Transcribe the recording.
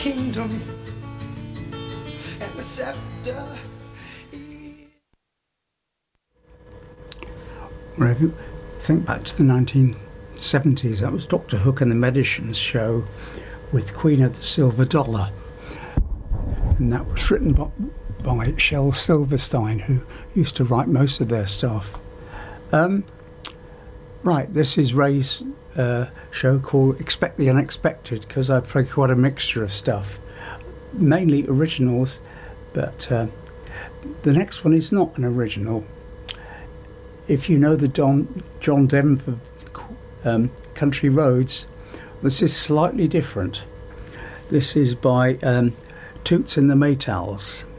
kingdom and the scepter. Well, if you think back to the 1970s, that was Dr. Hook and the Medicians show with Queen of the Silver Dollar. And that was written by Shel Silverstein, who used to write most of their stuff. Right, this is Ray's show called Expect the Unexpected, because I play quite a mixture of stuff, mainly originals, but the next one is not an original. If you know the John Denver Country Roads, this is slightly different. This is by Toots and the Maytals.